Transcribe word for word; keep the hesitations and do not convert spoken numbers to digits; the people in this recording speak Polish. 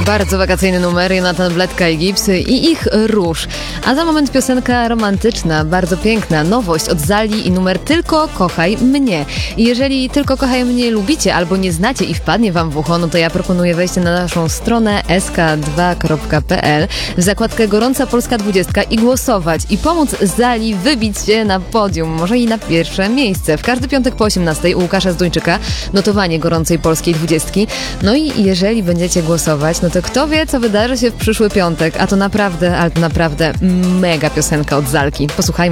Bardzo wakacyjny numer, Jonathan Bledka i Gibbs i ich Róż. A za moment piosenka romantyczna, bardzo piękna, nowość od Zali i numer Tylko kochaj mnie. I jeżeli Tylko kochaj mnie lubicie albo nie znacie i wpadnie wam w ucho, no to ja proponuję wejście na naszą stronę s k dwa kropka p l w zakładkę Gorąca Polska dwudziestka i głosować i pomóc Zali wybić się na podium, może i na pierwsze miejsce. W każdy piątek po osiemnastej u Łukasza Zduńczyka notowanie Gorącej Polskiej dwudziestki. No i jeżeli będziecie głosować, no to kto wie, co wydarzy się w przyszły piątek, a to naprawdę, ale to naprawdę mega piosenka od Zalki. Posłuchajmy.